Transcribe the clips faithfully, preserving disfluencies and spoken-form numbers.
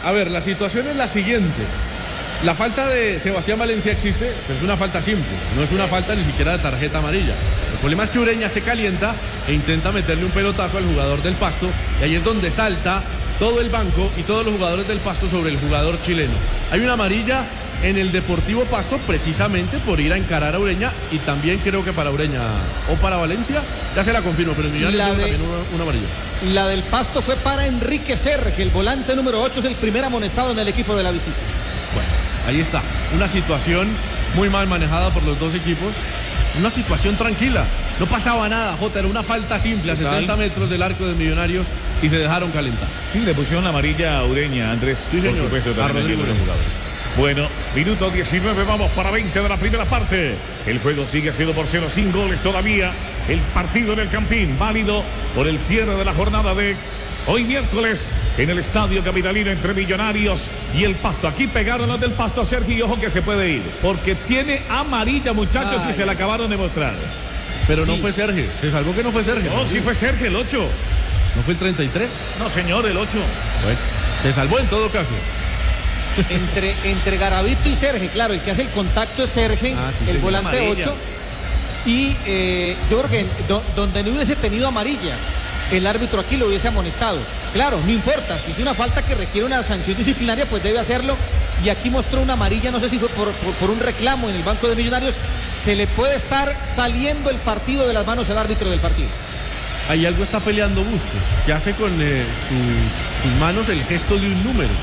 A ver, la situación es la siguiente. La falta de Sebastián Valencia existe, pero es una falta simple, no es una falta ni siquiera de tarjeta amarilla. El problema es que Ureña se calienta e intenta meterle un pelotazo al jugador del Pasto, y ahí es donde salta todo el banco y todos los jugadores del Pasto sobre el jugador chileno. Hay una amarilla en el Deportivo Pasto precisamente por ir a encarar a Ureña, y también creo que para Ureña o para Valencia, ya se la confirmo, pero en Millonarios de... también una, una amarilla. La del Pasto fue para Enrique Serge, el volante número ocho, es el primer amonestado en el equipo de la visita. Bueno, ahí está, una situación muy mal manejada por los dos equipos, una situación tranquila, no pasaba nada, Jota, era una falta simple a setenta metros del arco de Millonarios y se dejaron calentar. Sí, le pusieron la amarilla a Ureña, Andrés, sí, por señor. supuesto, también de los jugadores. Bueno, minuto diecinueve, vamos para veinte de la primera parte. El juego sigue siendo por cero, sin goles todavía. El partido en el Campín, válido por el cierre de la jornada de hoy miércoles en el Estadio Capitalino entre Millonarios y el Pasto. Aquí pegaron los del Pasto a Sergio y ojo que se puede ir, porque tiene amarilla, muchachos, Ay. y se la acabaron de mostrar. Pero sí. no fue Sergio, se salvó que no fue Sergio. No, sí fue Sergio, el ocho. ¿No fue el treinta y tres? No, señor, el ocho. Bueno, se salvó en todo caso. Entre, entre Garavito y Serge, claro, el que hace el contacto es Serge, ah, sí, el sí, volante ocho. Y eh, yo creo que do, donde no hubiese tenido amarilla, el árbitro aquí lo hubiese amonestado. Claro, no importa, si es una falta que requiere una sanción disciplinaria, pues debe hacerlo. Y aquí mostró una amarilla, no sé si fue por, por, por un reclamo en el banco de Millonarios. Se le puede estar saliendo el partido de las manos al árbitro del partido. Ahí algo está peleando Bustos, que hace con eh, sus, sus manos el gesto de un número.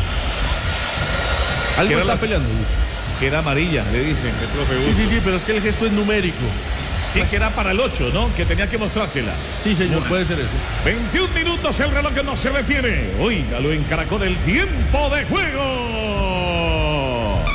Algo está las... peleando Bustos. Que era amarilla, le dicen el profe Bustos. Sí, sí, sí, pero es que el gesto es numérico. Sí, que era para el ocho, ¿no? Que tenía que mostrársela. Sí, señor, Una. puede ser eso. veintiún minutos, el reloj que no se detiene. Oígalo en Caracol, el tiempo de juego.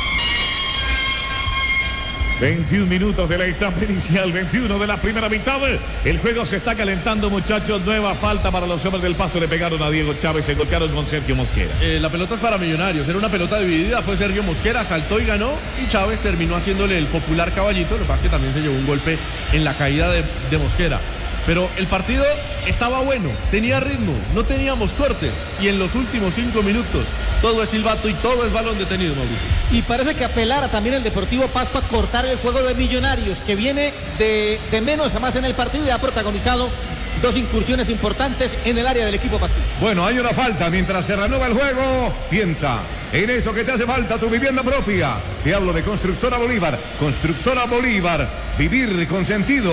veintiún minutos de la etapa inicial, veintiuno de la primera mitad. El juego se está calentando, muchachos. Nueva falta para los hombres del Pasto. Le pegaron a Diego Chávez, se golpearon con Sergio Mosquera. Eh, la pelota es para Millonarios. Era una pelota dividida. Fue Sergio Mosquera, saltó y ganó. Y Chávez terminó haciéndole el popular caballito. Lo que pasa es que también se llevó un golpe en la caída de, de Mosquera. Pero el partido estaba bueno, tenía ritmo, no teníamos cortes. Y en los últimos cinco minutos, todo es silbato y todo es balón detenido, Mauricio. Y parece que apelara también el Deportivo Pasto a cortar el juego de Millonarios, que viene de, de menos a más en el partido y ha protagonizado dos incursiones importantes en el área del equipo pastuso. Bueno, hay una falta. Mientras se reanuda el juego, piensa en eso que te hace falta, tu vivienda propia. Te hablo de Constructora Bolívar. Constructora Bolívar, vivir con sentido.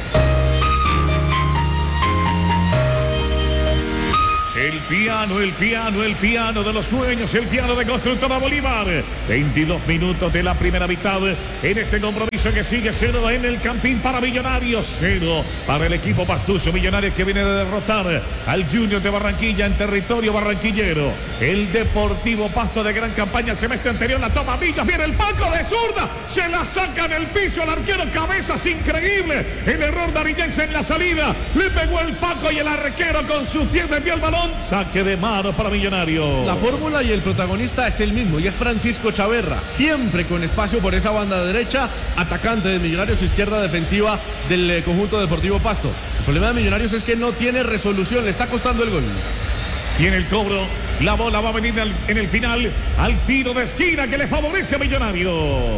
El piano, el piano, el piano de los sueños, el piano de Constructora Bolívar. veintidós minutos de la primera mitad en este compromiso que sigue cero en el Campín para Millonarios, cero para el equipo pastuso. Millonarios que viene de derrotar al Junior de Barranquilla en territorio barranquillero. El Deportivo Pasto de gran campaña el semestre anterior, la toma Villas, viene el Paco de zurda, se la saca del piso al arquero Cabezas, increíble. El error narillense en la salida, le pegó el Paco y el arquero con sus pies desvió el balón. Saque de mano para Millonarios. La fórmula y el protagonista es el mismo y es Francisco Chaverra, siempre con espacio por esa banda derecha, atacante de Millonarios, izquierda defensiva del eh, conjunto Deportivo Pasto. El problema de Millonarios es que no tiene resolución, le está costando el gol. Tiene el cobro, la bola va a venir al, en el final al tiro de esquina que le favorece a Millonarios.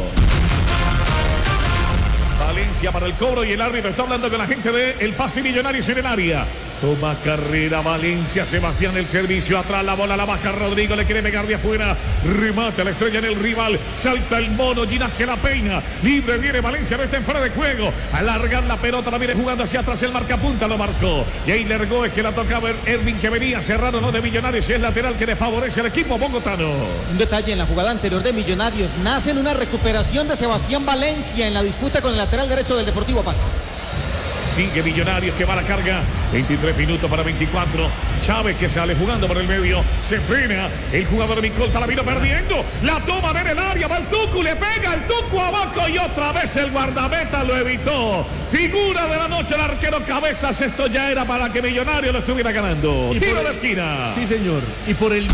Valencia para el cobro y el árbitro está hablando con la gente de El Pasto y Millonarios en el área. Toma carrera Valencia, Sebastián el servicio, atrás la bola, la baja Rodrigo, le quiere pegar de afuera, remata la estrella en el rival, salta el mono, Ginás que la peina, libre viene Valencia, no está en fuera de juego, alargar la pelota, la viene jugando hacia atrás, el marcapunta lo marcó, y ahí Lergó es que la tocaba Ervin que venía cerrado, no de Millonarios, y es lateral que le favorece al equipo bogotano. Un detalle en la jugada anterior de Millonarios, nace en una recuperación de Sebastián Valencia en la disputa con el lateral derecho del Deportivo Pasto. Sigue Millonarios que va a la carga. veintitrés minutos para veinticuatro. Chávez que sale jugando por el medio. Se frena. El jugador Micolta la vino perdiendo. La toma en el área. Va el Tucu. Le pega el Tucu abajo. Y otra vez el guardameta lo evitó. Figura de la noche el arquero Cabezas. Esto ya era para que Millonarios lo estuviera ganando. Y Tiro de esquina. Sí, señor. Y por el...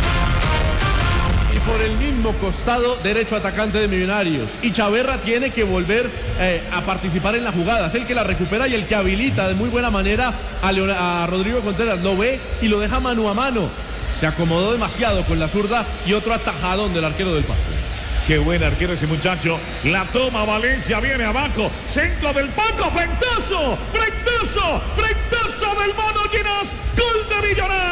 por el mismo costado derecho atacante de Millonarios, y Chaverra tiene que volver eh, a participar en la jugada, es el que la recupera y el que habilita de muy buena manera a, Leon a Rodrigo Contreras, lo ve y lo deja mano a mano. Se acomodó demasiado con la zurda y otro atajadón del arquero del Pasto. Qué buen arquero ese muchacho. La toma Valencia, viene abajo. Centro del Paco, frentazo, frentazo, frentazo del Mono Ginás. Gol de Millonario.